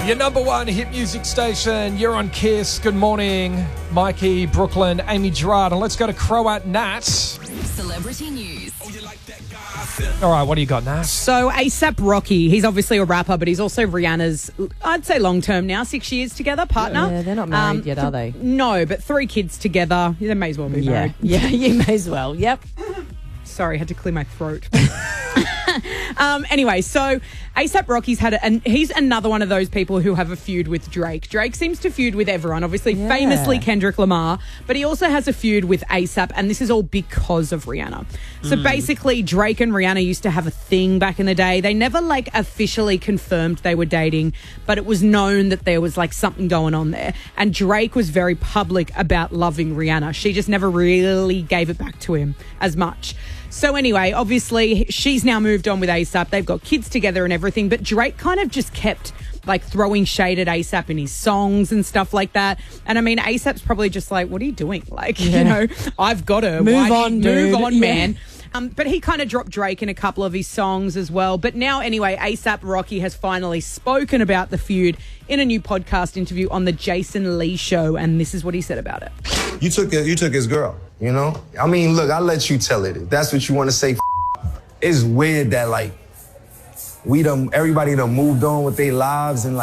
Your number one hit music station. You're on Kiss. Good morning, Mikey, Brooklyn, Amy Gerard. And let's go to Croat Nat. Celebrity news. All right, what do you got, Nat? So A$AP Rocky, he's obviously a rapper, but he's also Rihanna's, I'd say long-term now, 6 years together, partner. Yeah, they're not married yet, are they? No, but 3 kids together. They may as well be married. Yeah, you may as well. Yep. Sorry, I had to clear my throat. Anyway, so A$AP Rocky's he's another one of those people who have a feud with Drake. Drake seems to feud with everyone, obviously, famously Kendrick Lamar, but he also has a feud with A$AP, and this is all because of Rihanna. So basically, Drake and Rihanna used to have a thing back in the day. They never officially confirmed they were dating, but it was known that there was something going on there. And Drake was very public about loving Rihanna. She just never really gave it back to him as much. So anyway, obviously, she's now moved on with A$AP. They've got kids together and everything, but Drake kind of just kept throwing shade at A$AP in his songs and stuff like that. And I mean, A$AP's probably just what are you doing? I've got to move on, man. But he kind of dropped Drake in a couple of his songs as well. But now, anyway, A$AP Rocky has finally spoken about the feud in a new podcast interview on the Jason Lee Show, and this is what he said about it. You took his girl, you know? I mean, look, I'll let you tell it. If that's what you want to say, it's weird that, everybody done moved on with their lives and,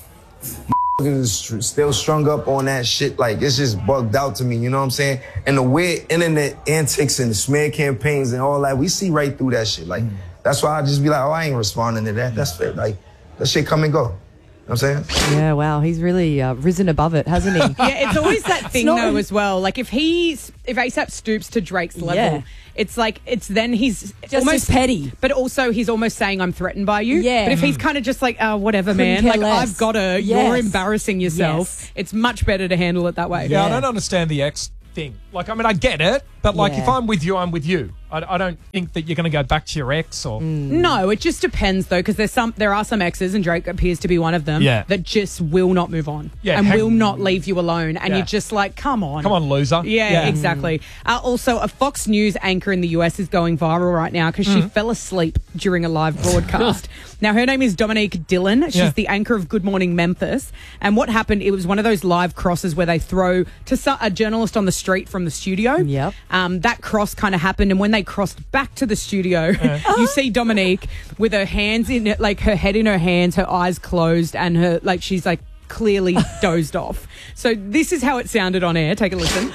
is still strung up on that shit. It's just bugged out to me, you know what I'm saying? And the weird internet antics and the smear campaigns and all that, we see right through that shit. That's why I just be I ain't responding to that. That's fair. That shit come and go. You know what I'm saying? Yeah, wow. He's really risen above it, hasn't he? Yeah, it's always that thing, though, as well. If A$AP stoops to Drake's level, it's then he's just almost petty. But also he's almost saying, I'm threatened by you. Yeah. But if he's kind of just whatever, Couldn't man. care less. I've got to, you're embarrassing yourself. Yes. It's much better to handle it that way. Yeah, I don't understand the ex thing. I get it, but if I'm with you, I'm with you. I don't think that you're going to go back to your ex or... No, it just depends, though, because there are some exes, and Drake appears to be one of them, that just will not move on and will not leave you alone. And you're just come on. Come on, loser. Yeah, exactly. Also, a Fox News anchor in the US is going viral right now because she fell asleep during a live broadcast. Now, her name is Dominique Dillon. She's the anchor of Good Morning Memphis. And what happened, it was one of those live crosses where they throw to a journalist on the street from the studio. Yep. That cross kind of happened, and when they crossed back to the studio, you see Dominique with her hands in her head in her hands, her eyes closed, and her she's clearly dozed off. So this is how it sounded on air. Take a listen.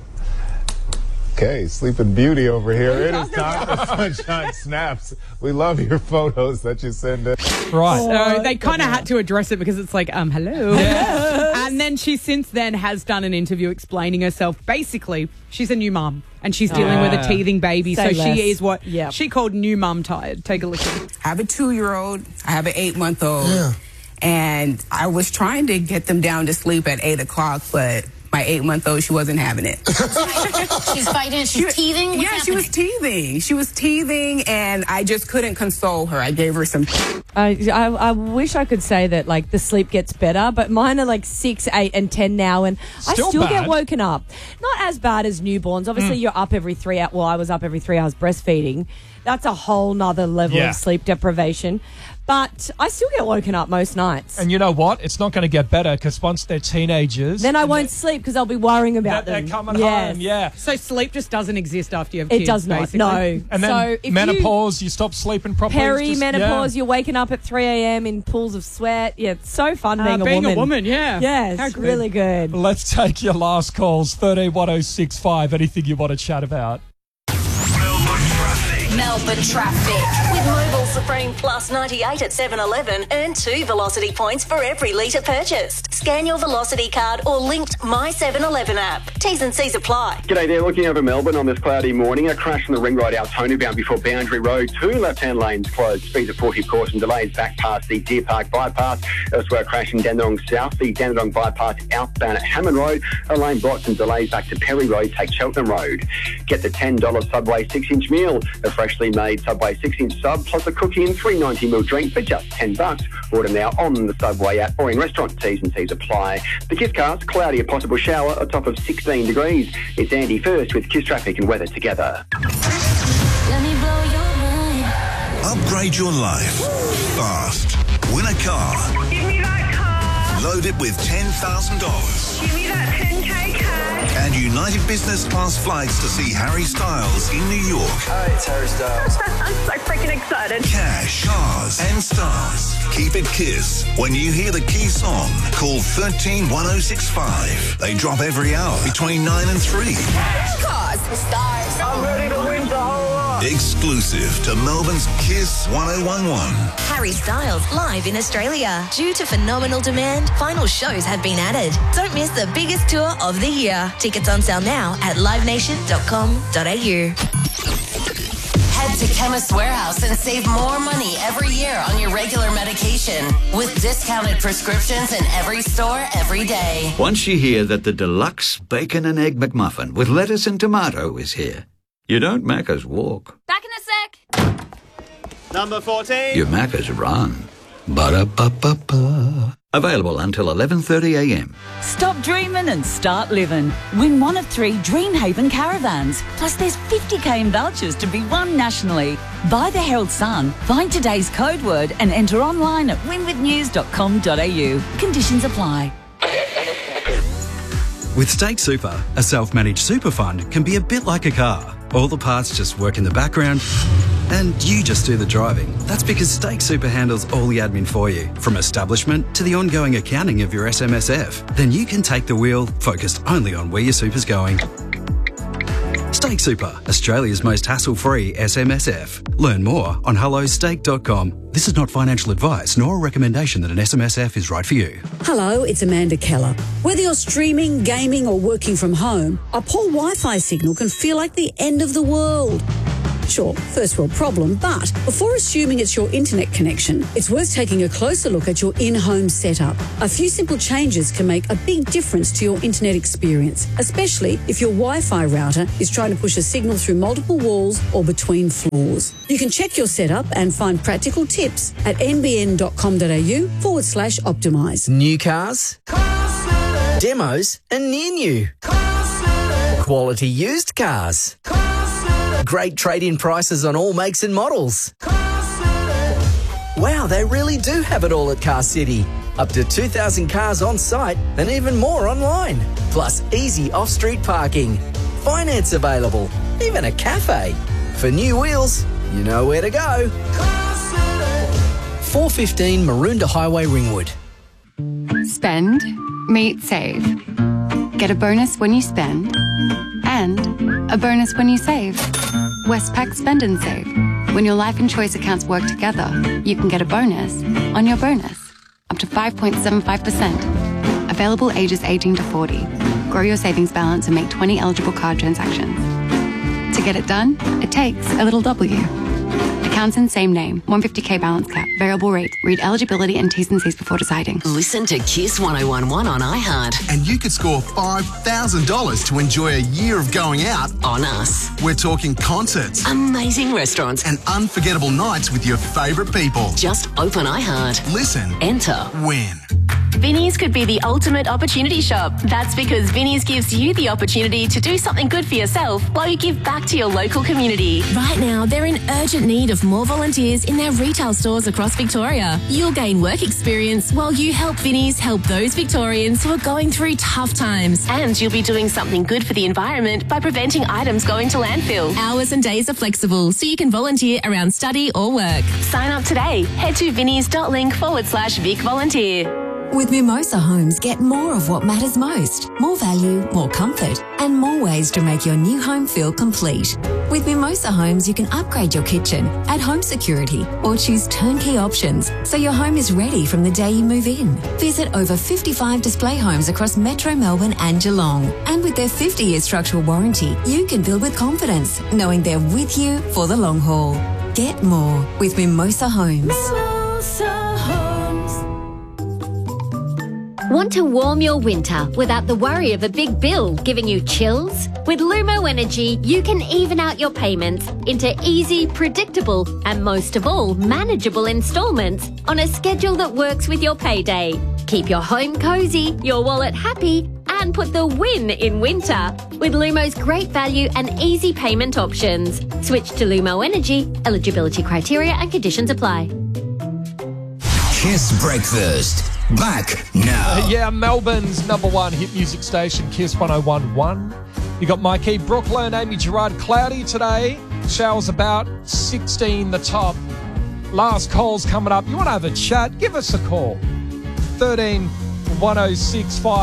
Okay, Sleeping Beauty over here. It is time for Sunshine Snaps. We love your photos that you send us. Right. So they kind of had to address it because it's hello. Yeah. And then she since then has done an interview explaining herself. Basically, she's a new mum and she's dealing with a teething baby. Say so less. she is what she called new mum tired. Take a listen. I have a 2-year-old. I have an 8-month-old. Yeah. And I was trying to get them down to sleep at 8 o'clock, but my 8-month-old, she wasn't having it. She's fighting. She's teething. What's happening? She was teething. She was teething, and I just couldn't console her. I gave her some. I wish I could say that the sleep gets better, but mine are 6, 8, and 10 now, and I still get woken up. Not as bad as newborns. Obviously, you're up every 3 hours. Well, I was up every 3 hours breastfeeding. That's a whole nother level of sleep deprivation. But I still get woken up most nights. And you know what? It's not going to get better because once they're teenagers... Then I won't sleep because I'll be worrying about them. They're coming home, So sleep just doesn't exist after you have kids, It does not, basically. no. And then menopause, you stop sleeping properly. Perimenopause, you're waking up at 3 a.m. in pools of sweat. Yeah, it's so fun being a woman. Being a woman, yeah. Yeah, it's really good. Let's take your last calls. 131065. Anything you want to chat about? Melbourne traffic. With Mobile Supreme Plus 98 at 7-Eleven, earn 2 Velocity points for every litre purchased. Scan your Velocity card or linked My 7-Eleven app. T's and C's apply. G'day there, looking over Melbourne on this cloudy morning. A crash on the ring road Altona bound before Boundary Road. 2 left-hand lanes closed. Speeds at 40 of course and delays back past the Deer Park bypass. Elsewhere, a crash in Dandenong South. The Dandenong bypass outbound at Hammond Road. A lane blocked and delays back to Perry Road. Take Cheltenham Road. Get the $10 Subway 6-inch meal. A freshly made Subway 6-inch sub plus a cookie and 3.90ml drink for just $10. Order now on the Subway app or in restaurant. T's and C's apply. The Kisscast, cloudy, a possible shower, a top of 16 degrees. It's Andy first with Kiss Traffic and weather together. Let me blow your mind. Upgrade your life fast. Win a car. Give me that car. loaded with $10,000. Give me that 10K cash. And United Business Class flights to see Harry Styles in New York. Hi, it's Harry Styles. I'm so freaking excited. Cash, cars, and stars. Keep it KISS. When you hear the key song, call 131065. They drop every hour between 9 and 3. Cars, stars. I'm ready to win the whole lot. Exclusive to Melbourne's KISS 1011. Harry Styles live in Australia. Due to phenomenal demand, final shows have been added. Don't miss the biggest tour of the year. Tickets on sale now at livenation.com.au. Head to Chemist Warehouse and save more money every year on your regular medication with discounted prescriptions in every store every day. Once you hear that the deluxe bacon and egg McMuffin with lettuce and tomato is here, you don't Macca's walk. Back in a sec. Number 14. You Macca's run. Ba-da-ba-ba-ba. Available until 11:30 a.m. Stop dreaming and start living. Win one of 3 Dreamhaven caravans. Plus there's 50k in vouchers to be won nationally. Buy the Herald Sun, find today's code word and enter online at winwithnews.com.au. Conditions apply. With Stake Super, a self-managed super fund can be a bit like a car. All the parts just work in the background and you just do the driving. That's because Stake Super handles all the admin for you, from establishment to the ongoing accounting of your SMSF. Then you can take the wheel, focused only on where your super's going. Stake Super, Australia's most hassle-free SMSF. Learn more on hellostake.com. This is not financial advice nor a recommendation that an SMSF is right for you. Hello, it's Amanda Keller. Whether you're streaming, gaming or working from home, a poor Wi-Fi signal can feel like the end of the world. Sure, first world problem, but before assuming it's your internet connection, it's worth taking a closer look at your in-home setup. A few simple changes can make a big difference to your internet experience, especially if your Wi-Fi router is trying to push a signal through multiple walls or between floors. You can check your setup and find practical tips at nbn.com.au/optimise. New cars, demos and near new, quality used cars. Great trade-in prices on all makes and models. Wow, they really do have it all at Car City. Up to 2,000 cars on site and even more online. Plus easy off-street parking. Finance available. Even a cafe. For new wheels, you know where to go. 415 Maroondah Highway, Ringwood. Spend, meet, save. Get a bonus when you spend and a bonus when you save. Westpac Spend and Save. When your life and choice accounts work together, you can get a bonus on your bonus. Up to 5.75%. Available ages 18 to 40. Grow your savings balance and make 20 eligible card transactions. To get it done, it takes a little W. Accounts in same name. 150k balance cap. Variable rate. Read eligibility and T's and C's before deciding. Listen to KISS 1011 on iHeart. And you could score $5,000 to enjoy a year of going out on us. We're talking concerts, amazing restaurants, and unforgettable nights with your favourite people. Just open iHeart. Listen. Enter. Win. Vinnie's could be the ultimate opportunity shop. That's because Vinnie's gives you the opportunity to do something good for yourself while you give back to your local community. Right now, they're in urgent need of more volunteers in their retail stores across Victoria. You'll gain work experience while you help Vinnie's help those Victorians who are going through tough times. And you'll be doing something good for the environment by preventing items going to landfill. Hours and days are flexible, so you can volunteer around study or work. Sign up today. Head to vinnies.link/Vic Volunteer. With Mimosa Homes, get more of what matters most. More value, more comfort, and more ways to make your new home feel complete. With Mimosa Homes, you can upgrade your kitchen, add home security, or choose turnkey options so your home is ready from the day you move in. Visit over 55 display homes across Metro Melbourne and Geelong. And with their 50-year structural warranty, you can build with confidence, knowing they're with you for the long haul. Get more with Mimosa Homes. Mimosa Homes. Want to warm your winter without the worry of a big bill giving you chills? With Lumo Energy, you can even out your payments into easy, predictable, and most of all, manageable installments on a schedule that works with your payday. Keep your home cozy, your wallet happy, and put the win in winter with Lumo's great value and easy payment options. Switch to Lumo Energy. Eligibility criteria and conditions apply. KISS Breakfast. Back now. Yeah, Melbourne's #1 hit music station, Kiss 101.1. You got Mikey, Brooklyn, Amy Gerard, cloudy today. Showers about 16 the top. Last call's coming up. You want to have a chat? Give us a call. 13 1065.